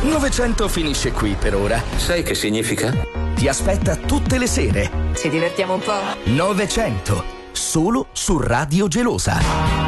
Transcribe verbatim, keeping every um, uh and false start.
novecento finisce qui per ora. Sai che significa? Ti aspetta tutte le sere. Ci divertiamo un po'? novecento, solo su Radio Gelosa.